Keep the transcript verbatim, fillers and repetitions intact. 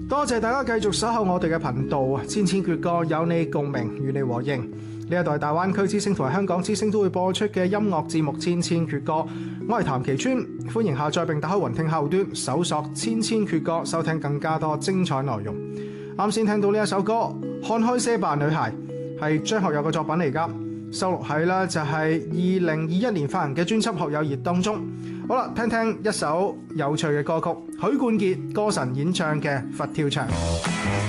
多謝大家繼續守候我哋嘅頻道啊！千千闕歌有你共鳴，與你和應。呢一代大灣區之聲同埋香港之聲都會播出嘅音樂節目《千千闕歌》，我係譚其川，歡迎下載並打開雲聽客戶端，搜索《千千闕歌》，收聽更加多精彩內容。啱先聽到呢一首歌《看開些吧女孩》，係張學友嘅作品嚟㗎，收錄喺啦就係二零二一年發行嘅專輯《學友熱》當中。好啦，聽聽一首有趣嘅歌曲，許冠傑歌神演唱嘅《佛跳牆》。